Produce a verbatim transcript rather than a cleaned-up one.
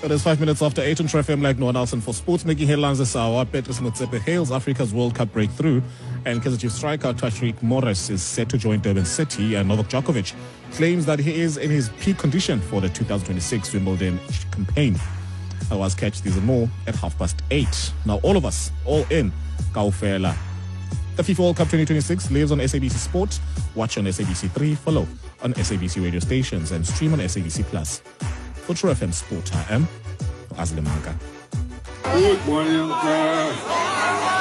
It is five minutes after eight on True F M, like Noah Nelson for sports. Making headlines this hour, Petrus Motsepe hails Africa's World Cup breakthrough, and Kaizer Chiefs striker Patrick Morris is set to join Durban City, and Novak Djokovic claims that he is in his peak condition for the two thousand twenty-six Wimbledon campaign. Otherwise, catch these and more at half past eight. Now, all of us, all in, Kaufela. The FIFA World Cup twenty twenty-six lives on S A B C Sport. Watch on S A B C three, follow on S A B C radio stations, and stream on S A B C Plus. For True F M Sport, I am Azli Manka. Good morning,